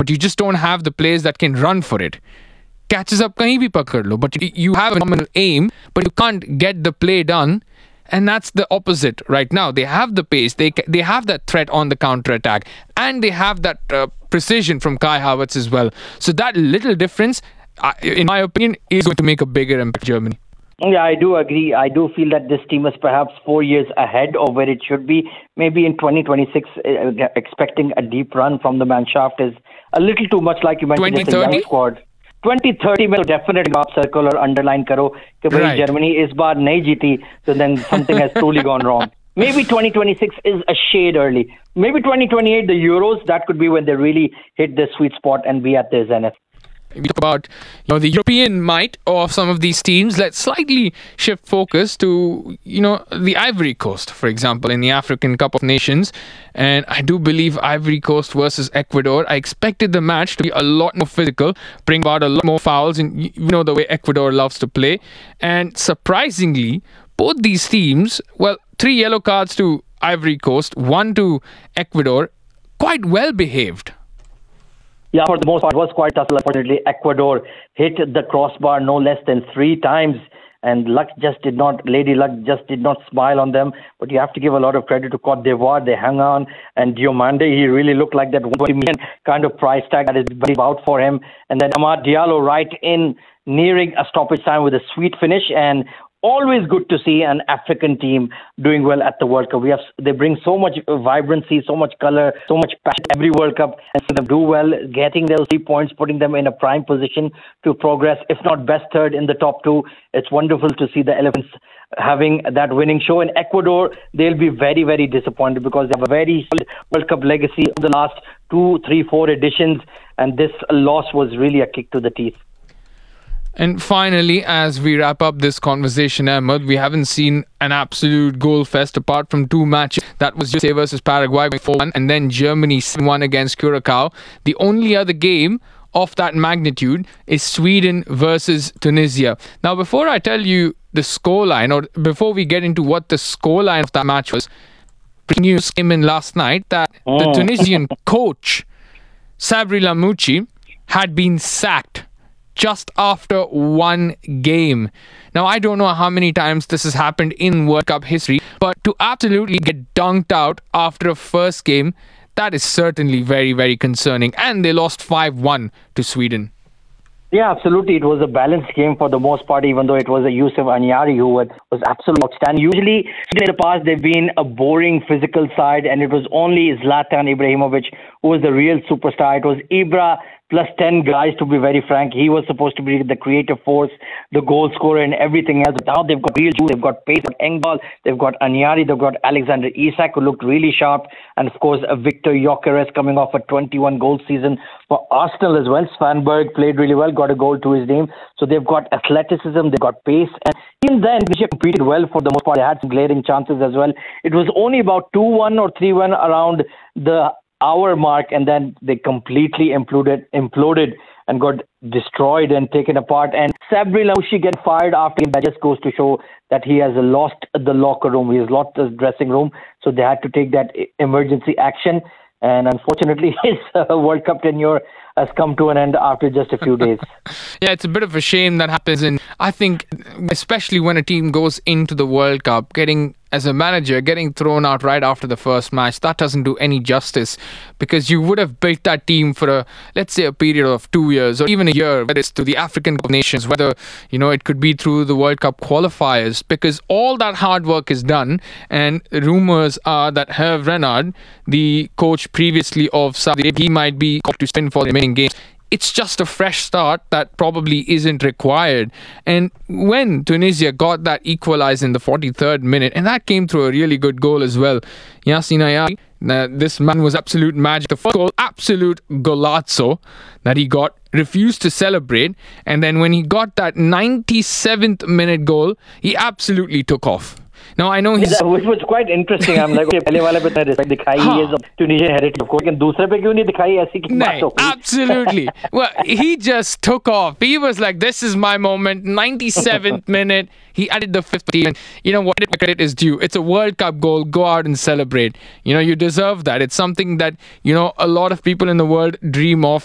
but you just don't have the players that can run for it. Catches up kahin bhi pakad lo, but you have a nominal aim, but you can't get the play done. And that's the opposite right now. They have the pace, they have that threat on the counter attack, and they have that precision from Kai Havertz as well. So that little difference, in my opinion, is going to make a bigger impact on Germany. Yeah, I do agree. I do feel that this team is perhaps 4 years ahead of where it should be. Maybe in 2026, expecting a deep run from the Mannschaft is a little too much, like you mentioned, it's a young squad. 2030 में definitely आप circle और underline करो कि भाई Germany इस बार नहीं जीती, so then something has truly gone wrong. Maybe 2026 is a shade early. Maybe 2028, the Euros, that could be when they really hit the sweet spot and be at their zenith. We talk about the European might of some of these teams. Let's slightly shift focus to the Ivory Coast, for example, in the African Cup of Nations. And I do believe Ivory Coast versus Ecuador, I expected the match to be a lot more physical, bring about a lot more fouls, and you know the way Ecuador loves to play. And surprisingly, both these teams, 3 yellow cards to Ivory Coast, 1 to Ecuador, quite well behaved. Yeah, for the most part, it was quite tough. Unfortunately, Ecuador hit the crossbar no less than 3 times, and Lady Luck just did not smile on them. But you have to give a lot of credit to Cote d'Ivoire. They hung on, and Diomande, he really looked like that 1 million kind of price tag that is very about for him. And then Amad Diallo right in, nearing a stoppage time with a sweet finish. And always good to see an African team doing well at the World Cup. They bring so much vibrancy, so much color, so much passion every World Cup, and see them do well, getting those 3 points, putting them in a prime position to progress, if not best third in the top 2. It's wonderful to see the Elephants having that winning show. In Ecuador, they'll be very, very disappointed because they have a very solid World Cup legacy of the last 2, 3, 4 editions, and this loss was really a kick to the teeth. And finally, as we wrap up this conversation, Ahmed, we haven't seen an absolute goal fest apart from 2 matches. That was USA versus Paraguay 4-1, and then Germany 7-1 against Curacao. The only other game of that magnitude is Sweden versus Tunisia. Now, before I tell you the scoreline, or before we get into what the scoreline of that match was, news came in last night that the Tunisian coach, Sabri Lamouchi, had been sacked just after 1 game. Now, I don't know how many times this has happened in World Cup history, but to absolutely get dunked out after a first game, that is certainly very, very concerning. And they lost 5-1 to Sweden. Yeah, absolutely. It was a balanced game for the most part, even though it was a Youssef Anyari who was absolutely outstanding. Usually, in the past, they've been a boring physical side, and it was only Zlatan Ibrahimovic who was the real superstar. It was Ibra plus 10 guys, to be very frank. He was supposed to be the creative force, the goal scorer, and everything else. But now they've got real juice, they've got pace, they've got Engdahl, they've got Anyari, they've got Alexander Isak, who looked really sharp, and of course, Victor Gyökeres coming off a 21-goal season for Arsenal as well. Svanberg played really well, got a goal to his name. So they've got athleticism, they've got pace, and even then, they competed well for the most part. They had some glaring chances as well. It was only about 2-1 or 3-1 around the hour mark, and then they completely imploded and got destroyed and taken apart. And Sabri Lamouchi get fired after him. That just goes to show that he has lost the locker room. He has lost the dressing room. So they had to take that emergency action. And unfortunately, his World Cup tenure has come to an end after just a few days. Yeah, it's a bit of a shame that happens. And I think, especially when a team goes into the World Cup, as a manager, getting thrown out right after the first match, that doesn't do any justice, because you would have built that team for let's say a period of 2 years or even a year, whether it's to the African Cup of Nations, whether it could be through the World Cup qualifiers, because all that hard work is done. And rumors are that Hervé Renard, the coach previously of Saudi Arabia, he might be called to spin for the remaining games. It's just a fresh start that probably isn't required. And when Tunisia got that equalizer in the 43rd minute, and that came through a really good goal as well, Yacine Ayari, this man was absolute magic. The first goal, absolute golazzo that he got, refused to celebrate. And then when he got that 97th minute goal, he absolutely took off. Now, I know which was quite interesting. I'm like, पहले वाले पे respect दिखाई he is of Tunisian heritage, of course. लेकिन दूसरे पे क्यों नहीं दिखाई ऐसी की बात हो? Absolutely. Well, he just took off. He was like, this is my moment. 97th minute. He added the 50th. And you know what? Credit is due. It's a World Cup goal. Go out and celebrate. You deserve that. It's something that, a lot of people in the world dream of.